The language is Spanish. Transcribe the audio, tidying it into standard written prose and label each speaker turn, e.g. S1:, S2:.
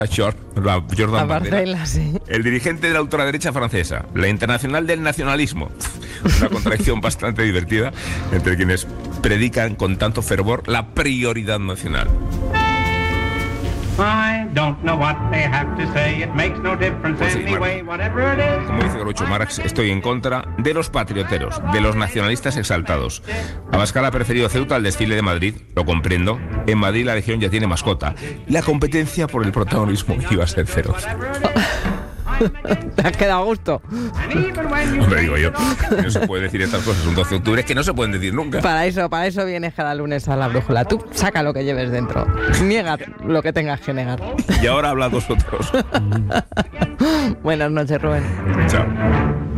S1: Jordan
S2: Bardella, sí.
S1: el dirigente de la ultraderecha francesa, la internacional del nacionalismo. Una contradicción bastante divertida entre quienes predican con tanto fervor la prioridad nacional.
S3: I don't know what they have to say, it makes no difference
S1: Pues sí,
S3: anyway, whatever it is.
S1: Como dice Groucho Marx, estoy en contra de los patrioteros, de los nacionalistas exaltados. Abascal ha preferido Ceuta al desfile de Madrid, lo comprendo. En Madrid la legión ya tiene mascota. La competencia por el protagonismo iba a ser feroz.
S2: ¿Te has quedado a gusto?
S1: Hombre, digo yo, no se puede decir estas cosas un 12 de octubre, es que no se pueden decir nunca.
S2: Para eso vienes cada lunes a La Brújula. Tú saca lo que lleves dentro. Niega lo que tengas que negar.
S1: Y ahora habla vosotros.
S2: Buenas noches, Rubén.
S1: Chao.